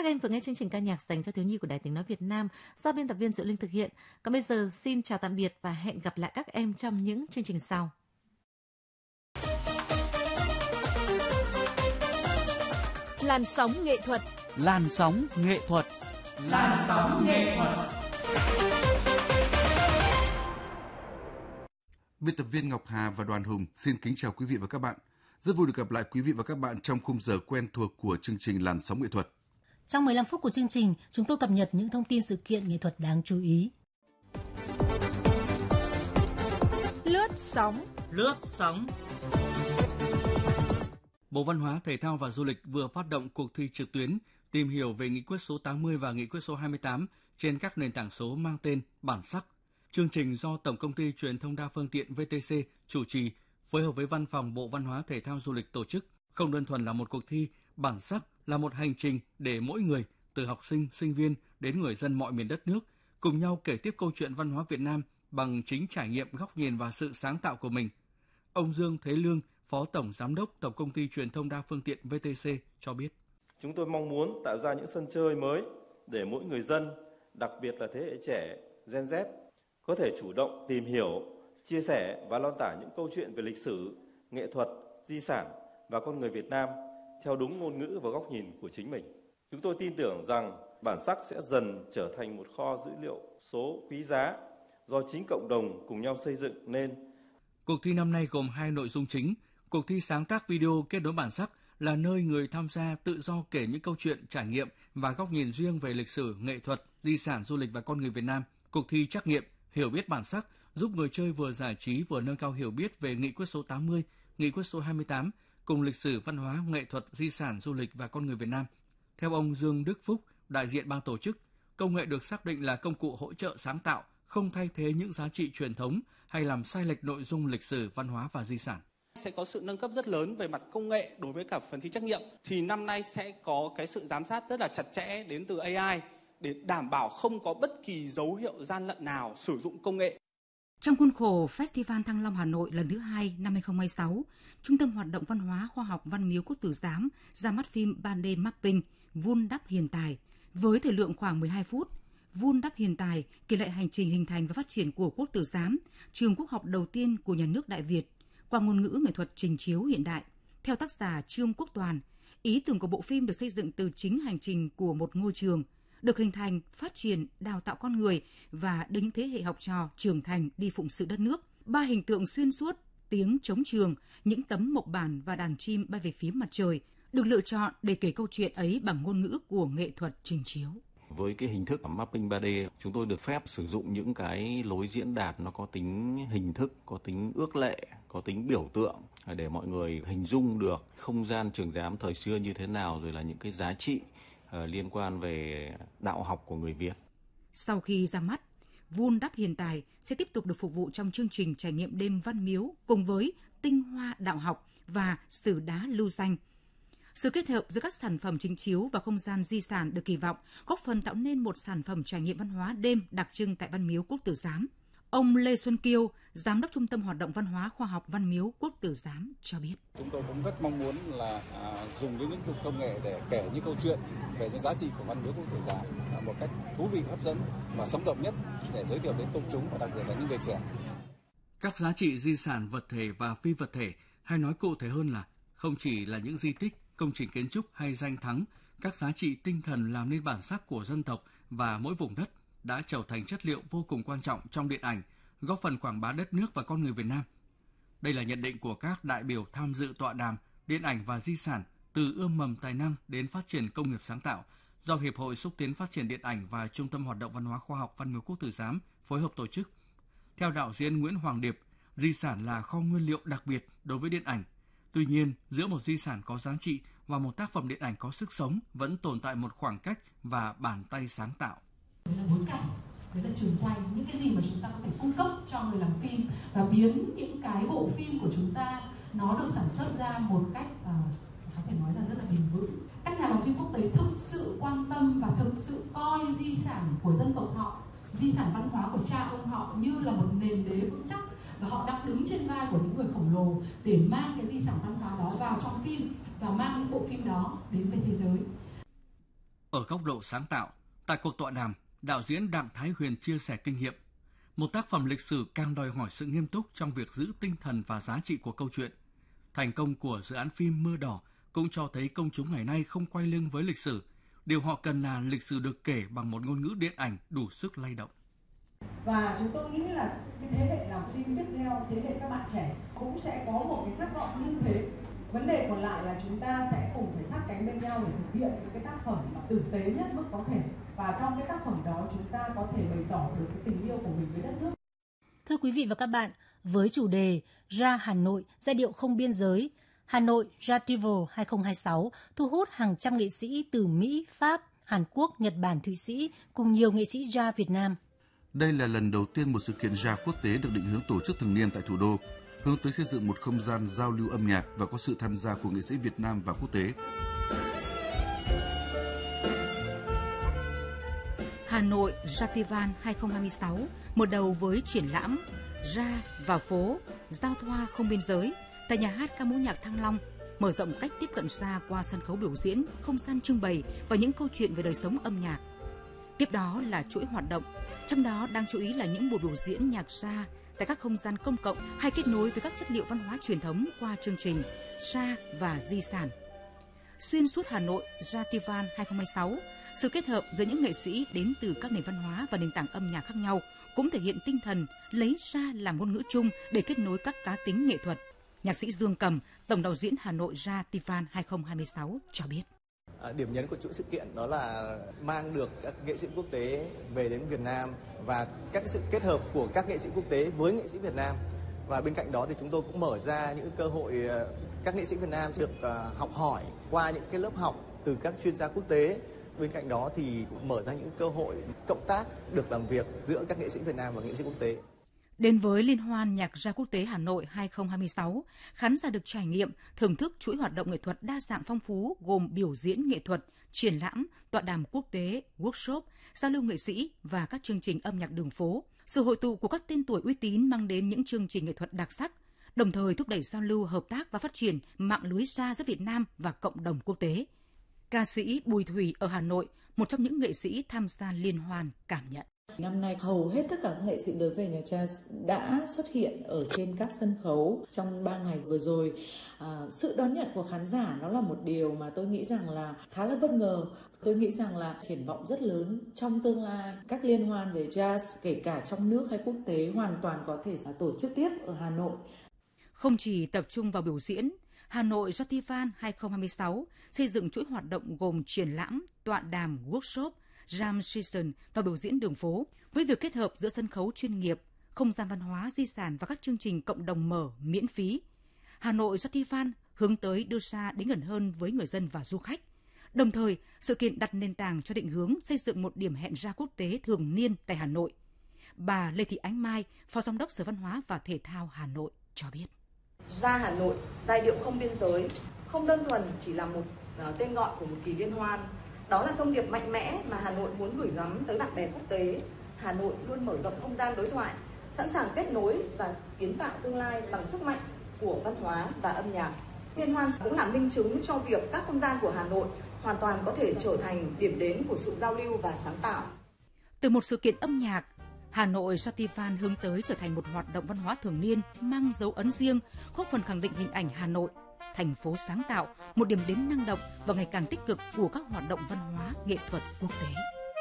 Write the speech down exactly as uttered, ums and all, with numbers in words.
Các em vừa nghe chương trình ca nhạc dành cho thiếu nhi của Đài Tiếng nói Việt Nam do biên tập viên Diệu Linh thực hiện. Còn bây giờ xin chào tạm biệt và hẹn gặp lại các em trong những chương trình sau. Làn sóng nghệ thuật. Làn sóng nghệ thuật. Làn sóng nghệ thuật. Biên tập viên Ngọc Hà và Đoàn Hùng xin kính chào quý vị và các bạn. Rất vui được gặp lại quý vị và các bạn trong khung giờ quen thuộc của chương trình Làn sóng nghệ thuật. Trong mười lăm phút của chương trình, chúng tôi cập nhật những thông tin sự kiện nghệ thuật đáng chú ý. Lướt sóng. Lướt sóng. Bộ Văn hóa, Thể thao và Du lịch vừa phát động cuộc thi trực tuyến tìm hiểu về nghị quyết số tám mươi và nghị quyết số hai mươi tám trên các nền tảng số mang tên Bản sắc. Chương trình do Tổng công ty Truyền thông đa phương tiện vê tê xê chủ trì, phối hợp với Văn phòng Bộ Văn hóa, Thể thao, Du lịch tổ chức. Không đơn thuần là một cuộc thi, Bản sắc là một hành trình để mỗi người, từ học sinh, sinh viên đến người dân mọi miền đất nước, cùng nhau kể tiếp câu chuyện văn hóa Việt Nam bằng chính trải nghiệm, góc nhìn và sự sáng tạo của mình. Ông Dương Thế Lương, Phó Tổng Giám đốc Tổng công ty Truyền thông đa phương tiện vê tê xê cho biết. Chúng tôi mong muốn tạo ra những sân chơi mới để mỗi người dân, đặc biệt là thế hệ trẻ, Gen Z, có thể chủ động tìm hiểu, chia sẻ và lan tỏa những câu chuyện về lịch sử, nghệ thuật, di sản và con người Việt Nam theo đúng ngôn ngữ và góc nhìn của chính mình. Chúng tôi tin tưởng rằng bản sắc sẽ dần trở thành một kho dữ liệu số quý giá do chính cộng đồng cùng nhau xây dựng nên. Cuộc thi năm nay gồm hai nội dung chính. Cuộc thi sáng tác video kết nối bản sắc là nơi người tham gia tự do kể những câu chuyện, trải nghiệm và góc nhìn riêng về lịch sử, nghệ thuật, di sản, du lịch và con người Việt Nam. Cuộc thi trắc nghiệm hiểu biết bản sắc giúp người chơi vừa giải trí vừa nâng cao hiểu biết về nghị quyết số tám mươi, nghị quyết số hai mươi tám cùng lịch sử, văn hóa, nghệ thuật, di sản, du lịch và con người Việt Nam. Theo ông Dương Đức Phúc, đại diện ban tổ chức, công nghệ được xác định là công cụ hỗ trợ sáng tạo, không thay thế những giá trị truyền thống hay làm sai lệch nội dung lịch sử, văn hóa và di sản. Sẽ có sự nâng cấp rất lớn về mặt công nghệ đối với cả phần thi trắc nghiệm. Thì năm nay sẽ có cái sự giám sát rất là chặt chẽ đến từ a i để đảm bảo không có bất kỳ dấu hiệu gian lận nào sử dụng công nghệ. Trong khuôn khổ Festival Thăng Long Hà Nội lần thứ hai năm hai không hai sáu, Trung tâm Hoạt động Văn hóa Khoa học Văn miếu Quốc Tử Giám ra mắt phim ba D Mapping vun đắp hiện tài với thời lượng khoảng mười hai phút. Vun đắp hiện tài kể lại hành trình hình thành và phát triển của Quốc Tử Giám, trường quốc học đầu tiên của nhà nước Đại Việt, qua ngôn ngữ nghệ thuật trình chiếu hiện đại. Theo tác giả Trương Quốc Toàn, ý tưởng của bộ phim được xây dựng từ chính hành trình của một ngôi trường, được hình thành, phát triển, đào tạo con người và đưa những thế hệ học trò trưởng thành đi phụng sự đất nước. Ba hình tượng xuyên suốt, tiếng trống trường, những tấm mộc bản và đàn chim bay về phía mặt trời được lựa chọn để kể câu chuyện ấy bằng ngôn ngữ của nghệ thuật trình chiếu. Với cái hình thức mapping ba D, chúng tôi được phép sử dụng những cái lối diễn đạt nó có tính hình thức, có tính ước lệ, có tính biểu tượng để mọi người hình dung được không gian trường giám thời xưa như thế nào, rồi là những cái giá trị uh, liên quan về đạo học của người Việt. Sau khi ra mắt, vun đắp hiện tài sẽ tiếp tục được phục vụ trong chương trình trải nghiệm đêm văn miếu cùng với tinh hoa đạo học và sử đá lưu danh. Sự kết hợp giữa các sản phẩm trình chiếu và không gian di sản được kỳ vọng góp phần tạo nên một sản phẩm trải nghiệm văn hóa đêm đặc trưng tại Văn miếu Quốc Tử Giám. Ông Lê Xuân Kiêu, Giám đốc Trung tâm Hoạt động Văn hóa Khoa học Văn miếu Quốc Tử Giám cho biết. Chúng tôi cũng rất mong muốn là à, dùng đến lĩnh vực công nghệ để kể những câu chuyện về những giá trị của Văn miếu Quốc Tử Giám à, một cách thú vị, hấp dẫn và sống động nhất để giới thiệu đến công chúng và đặc biệt là những người trẻ. Các giá trị di sản vật thể và phi vật thể, hay nói cụ thể hơn là không chỉ là những di tích, công trình kiến trúc hay danh thắng, các giá trị tinh thần làm nên bản sắc của dân tộc và mỗi vùng đất đã trở thành chất liệu vô cùng quan trọng trong điện ảnh, góp phần quảng bá đất nước và con người Việt Nam. Đây là nhận định của các đại biểu tham dự tọa đàm Điện ảnh và di sản từ ươm mầm tài năng đến phát triển công nghiệp sáng tạo do Hiệp hội Xúc tiến Phát triển Điện ảnh và Trung tâm Hoạt động Văn hóa Khoa học Văn miếu Quốc Tử Giám phối hợp tổ chức. Theo đạo diễn Nguyễn Hoàng Điệp, di sản là kho nguyên liệu đặc biệt đối với điện ảnh. Tuy nhiên, giữa một di sản có giá trị và một tác phẩm điện ảnh có sức sống vẫn tồn tại một khoảng cách và bàn tay sáng tạo. Đấy là bối cảnh, đấy là trường quay, những cái gì mà chúng ta có thể cung cấp cho người làm phim và biến những cái bộ phim của chúng ta nó được sản xuất ra một cách uh, có thể nói là rất là bền vững. Các nhà làm phim quốc tế thực sự quan tâm và thực sự coi di sản của dân tộc họ, di sản văn hóa của cha ông họ như là một nền đế vững chắc. Và họ đang đứng trên vai của những người khổng lồ để mang cái di sản văn hóa đó vào trong phim và mang những bộ phim đó đến với thế giới. Ở góc độ sáng tạo, tại cuộc tọa đàm, đạo diễn Đặng Thái Huyền chia sẻ kinh nghiệm. Một tác phẩm lịch sử càng đòi hỏi sự nghiêm túc trong việc giữ tinh thần và giá trị của câu chuyện. Thành công của dự án phim Mưa Đỏ cũng cho thấy công chúng ngày nay không quay lưng với lịch sử. Điều họ cần là lịch sử được kể bằng một ngôn ngữ điện ảnh đủ sức lay động. Và chúng tôi nghĩ là cái thế hệ làm phim tiếp theo, thế hệ các bạn trẻ cũng sẽ có một cái khát vọng như thế. Vấn đề còn lại là chúng ta sẽ cùng phải sát cánh bên nhau để thực hiện những cái tác phẩm mà tử tế nhất mức có thể. Và trong cái tác phẩm đó chúng ta có thể bày tỏ được cái tình yêu của mình với đất nước. Thưa quý vị và các bạn, với chủ đề Ra Hà Nội, giai điệu không biên giới, Hà Nội Jazz hai không hai sáu thu hút hàng trăm nghệ sĩ từ Mỹ, Pháp, Hàn Quốc, Nhật Bản, Thụy Sĩ cùng nhiều nghệ sĩ jazz Việt Nam. Đây là lần đầu tiên một sự kiện jazz quốc tế được định hướng tổ chức thường niên tại thủ đô, hướng tới xây dựng một không gian giao lưu âm nhạc và có sự tham gia của nghệ sĩ Việt Nam và quốc tế. Hà Nội Jazz hai không hai sáu mở đầu với triển lãm Ra vào phố, giao thoa không biên giới tại nhà hát ca mối nhạc Thăng Long, mở rộng cách tiếp cận xa qua sân khấu biểu diễn, không gian trưng bày và những câu chuyện về đời sống âm nhạc. Tiếp đó là chuỗi hoạt động, trong đó đáng chú ý là những buổi biểu diễn nhạc jazz tại các không gian công cộng hay kết nối với các chất liệu văn hóa truyền thống qua chương trình Jazz và Di sản. Xuyên suốt Hà Nội Jazz hai không hai sáu, sự kết hợp giữa những nghệ sĩ đến từ các nền văn hóa và nền tảng âm nhạc khác nhau cũng thể hiện tinh thần lấy jazz làm ngôn ngữ chung để kết nối các cá tính nghệ thuật. Nhạc sĩ Dương Cầm, tổng đạo diễn Hà Nội Jazz hai không hai sáu cho biết. À, điểm nhấn của chuỗi sự kiện đó là mang được các nghệ sĩ quốc tế về đến Việt Nam và các sự kết hợp của các nghệ sĩ quốc tế với nghệ sĩ Việt Nam. Và bên cạnh đó thì chúng tôi cũng mở ra những cơ hội các nghệ sĩ Việt Nam được uh, học hỏi qua những cái lớp học từ các chuyên gia quốc tế. Bên cạnh đó thì cũng mở ra những cơ hội cộng tác được làm việc giữa các nghệ sĩ Việt Nam và nghệ sĩ quốc tế. Đến với Liên hoan Nhạc jazz quốc tế Hà Nội hai không hai sáu, khán giả được trải nghiệm, thưởng thức chuỗi hoạt động nghệ thuật đa dạng phong phú gồm biểu diễn nghệ thuật, triển lãm, tọa đàm quốc tế, workshop, giao lưu nghệ sĩ và các chương trình âm nhạc đường phố. Sự hội tụ của các tên tuổi uy tín mang đến những chương trình nghệ thuật đặc sắc, đồng thời thúc đẩy giao lưu, hợp tác và phát triển mạng lưới jazz giữa Việt Nam và cộng đồng quốc tế. Ca sĩ Bùi Thủy ở Hà Nội, một trong những nghệ sĩ tham gia liên hoan, cảm nhận. Năm nay hầu hết tất cả các nghệ sĩ đến về nhạc jazz đã xuất hiện ở trên các sân khấu trong ba ngày vừa rồi. À, sự đón nhận của khán giả nó là một điều mà tôi nghĩ rằng là khá là bất ngờ. Tôi nghĩ rằng là triển vọng rất lớn trong tương lai. Các liên hoan về jazz kể cả trong nước hay quốc tế hoàn toàn có thể tổ chức tiếp ở Hà Nội. Không chỉ tập trung vào biểu diễn, Hà Nội Jazz hai không hai sáu xây dựng chuỗi hoạt động gồm triển lãm, tọa đàm, workshop, jam session và biểu diễn đường phố với việc kết hợp giữa sân khấu chuyên nghiệp, không gian văn hóa, di sản và các chương trình cộng đồng mở miễn phí. Hà Nội Jazz hướng tới đưa xa đến gần hơn với người dân và du khách. Đồng thời, sự kiện đặt nền tảng cho định hướng xây dựng một điểm hẹn jazz quốc tế thường niên tại Hà Nội. Bà Lê Thị Ánh Mai, Phó Giám đốc Sở Văn hóa và Thể thao Hà Nội cho biết. Ra Hà Nội, giai điệu không biên giới, không đơn thuần chỉ là một uh, tên gọi của một kỳ liên hoan. Đó là thông điệp mạnh mẽ mà Hà Nội muốn gửi gắm tới bạn bè quốc tế. Hà Nội luôn mở rộng không gian đối thoại, sẵn sàng kết nối và kiến tạo tương lai bằng sức mạnh của văn hóa và âm nhạc. Liên hoan cũng là minh chứng cho việc các không gian của Hà Nội hoàn toàn có thể trở thành điểm đến của sự giao lưu và sáng tạo. Từ một sự kiện âm nhạc, Hà Nội Jazz hướng tới trở thành một hoạt động văn hóa thường niên mang dấu ấn riêng, góp phần khẳng định hình ảnh Hà Nội, thành phố sáng tạo, một điểm đến năng động và ngày càng tích cực của các hoạt động văn hóa nghệ thuật quốc tế.